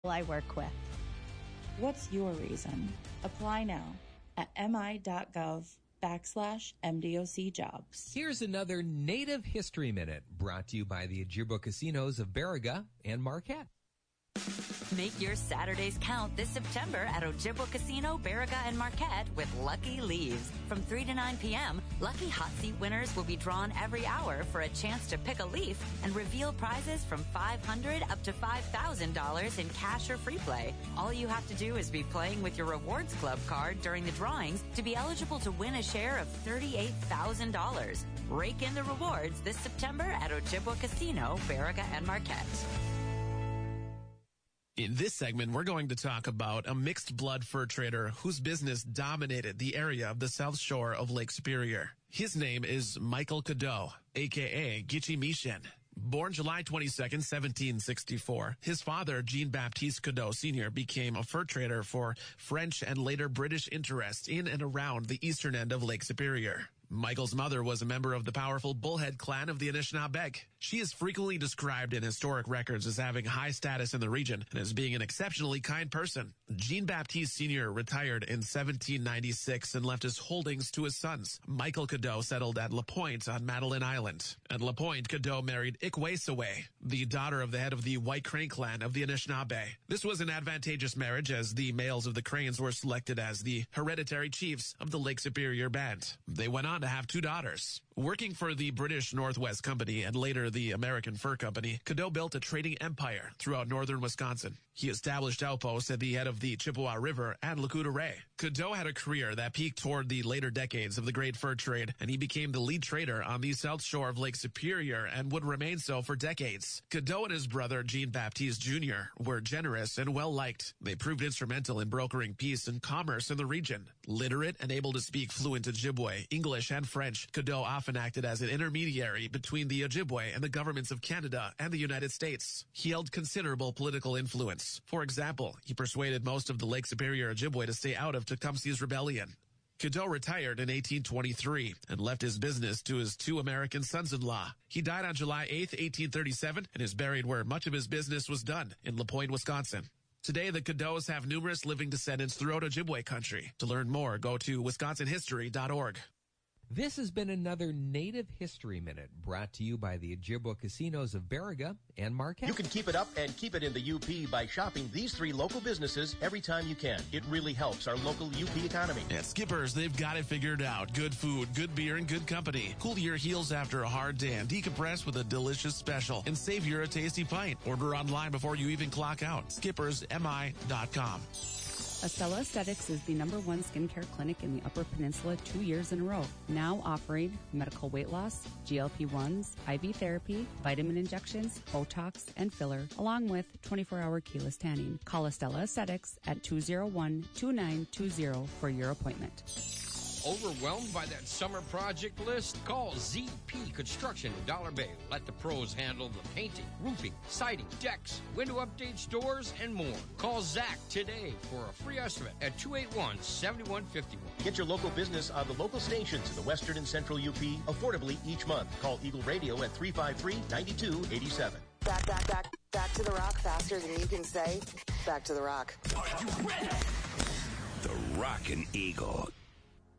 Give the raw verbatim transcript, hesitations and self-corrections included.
I work with. What's your reason? Apply now at mi.gov backslash MDOC jobs. Here's another Native History Minute brought to you by the Ojibwa Casinos of Baraga and Marquette. Make your Saturdays count this September at Ojibwa Casino, Baraga, and Marquette with Lucky Leaves. From three to nine p.m., Lucky Hot Seat winners will be drawn every hour for a chance to pick a leaf and reveal prizes from five hundred dollars up to five thousand dollars in cash or free play. All you have to do is be playing with your Rewards Club card during the drawings to be eligible to win a share of thirty-eight thousand dollars. Rake in the rewards this September at Ojibwa Casino, Baraga, and Marquette. In this segment, we're going to talk about a mixed blood fur trader whose business dominated the area of the South Shore of Lake Superior. His name is Michael Cadeau, a k a. Gitche Michien. Born July twenty-second, seventeen sixty-four, his father, Jean-Baptiste Cadeau Senior, became a fur trader for French and later British interests in and around the eastern end of Lake Superior. Michael's mother was a member of the powerful Bullhead clan of the Anishinaabeg. She is frequently described in historic records as having high status in the region and as being an exceptionally kind person. Jean-Baptiste Senior retired in seventeen ninety-six and left his holdings to his sons. Michael Cadeau settled at La Pointe on Madeline Island. At La Pointe, Cadeau married Ikwesawe, the daughter of the head of the White Crane clan of the Anishinaabe. This was an advantageous marriage as the males of the Cranes were selected as the hereditary chiefs of the Lake Superior Band. They went on to have two daughters. Working for the British Northwest Company and later the American Fur Company, Cadeau built a trading empire throughout northern Wisconsin. He established outposts at the head of the Chippewa River and Lac Ray. Cadeau had a career that peaked toward the later decades of the great fur trade, and he became the lead trader on the south shore of Lake Superior and would remain so for decades. Cadeau and his brother Jean-Baptiste Junior were generous and well-liked. They proved instrumental in brokering peace and commerce in the region. Literate and able to speak fluent Ojibwe, English, and French, Cadeau often acted as an intermediary between the Ojibwe and the governments of Canada and the United States. He held considerable political influence. For example, he persuaded most of the Lake Superior Ojibwe to stay out of Tecumseh's rebellion. Cadeau retired in eighteen twenty-three and left his business to his two American sons-in-law. He died on July eighth, eighteen thirty-seven, and is buried where much of his business was done, in La Pointe, Wisconsin. Today, the Cadeaus have numerous living descendants throughout Ojibwe country. To learn more, go to wisconsin history dot org. This has been another Native History Minute brought to you by the Ojibwa Casinos of Baraga and Marquette. You can keep it up and keep it in the U P by shopping these three local businesses every time you can. It really helps our local U P economy. At Skipper's, they've got it figured out. Good food, good beer, and good company. Cool your heels after a hard day and decompress with a delicious special. And save your a tasty pint. Order online before you even clock out. Skippers M I dot com. Estella Aesthetics is the number one skincare clinic in the Upper Peninsula two years in a row. Now offering medical weight loss, G L P ones, I V therapy, vitamin injections, Botox, and filler, along with twenty-four hour keyless tanning. Call Estella Aesthetics at two oh one, two nine two oh for your appointment. Overwhelmed by that summer project list? Call Z P Construction in Dollar Bay. Let the pros handle the painting, roofing, siding, decks, window updates, doors, and more. Call Zach today for a free estimate at two eight one, seven one five one. Get your local business on the local stations in the western and central U P affordably each month. Call Eagle Radio at three five three, nine two eight seven. Back, back, back, back to the rock faster than you can say. Back to the rock. Are you ready? The Rockin' Eagle